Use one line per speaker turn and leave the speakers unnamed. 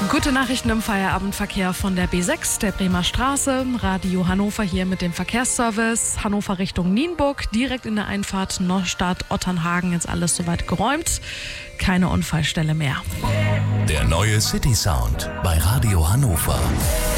Gute Nachrichten im Feierabendverkehr von der B6, der Bremer Straße. Radio Hannover hier mit dem Verkehrsservice. Hannover Richtung Nienburg, direkt in der Einfahrt Neustadt-Otternhagen ist alles soweit geräumt. Keine Unfallstelle mehr.
Der neue City Sound bei Radio Hannover.